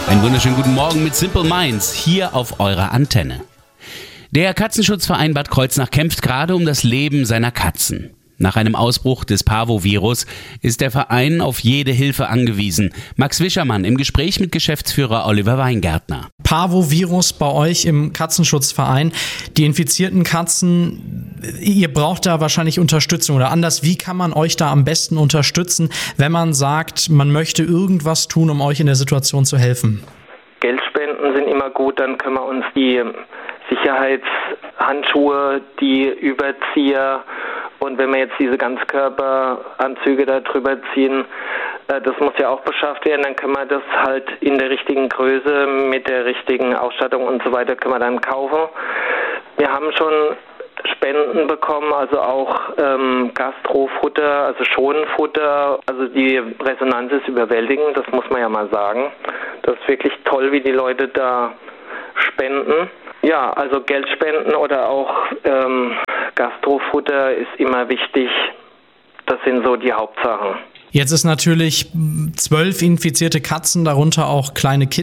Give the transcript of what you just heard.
Einen wunderschönen guten Morgen mit Simple Minds hier auf eurer Antenne. Der Katzenschutzverein Bad Kreuznach kämpft gerade um das Leben seiner Katzen. Nach einem Ausbruch des Parvovirus ist der Verein auf jede Hilfe angewiesen. Max Wischermann im Gespräch mit Geschäftsführer Oliver Weingärtner. Parvovirus bei euch im Katzenschutzverein. Die infizierten Katzen, ihr braucht da wahrscheinlich Unterstützung oder anders. Wie kann man euch da am besten unterstützen, wenn man sagt, man möchte irgendwas tun, um euch in der Situation zu helfen? Geldspenden sind immer gut, dann können wir uns die Sicherheitshandschuhe, die Überzieher und wenn wir jetzt diese Ganzkörperanzüge da drüber ziehen, das muss ja auch beschafft werden, dann können wir das halt in der richtigen Größe, mit der richtigen Ausstattung und so weiter, können wir dann kaufen. Wir haben schon Spenden bekommen, also auch Gastrofutter, also Schonfutter, also die Resonanz ist überwältigend, das muss man ja mal sagen. Das ist wirklich toll, wie die Leute da spenden. Ja, also Geldspenden oder auch Gastrofutter ist immer wichtig. Das sind so die Hauptsachen. Jetzt ist natürlich 12 infizierte Katzen, darunter auch kleine Kinder.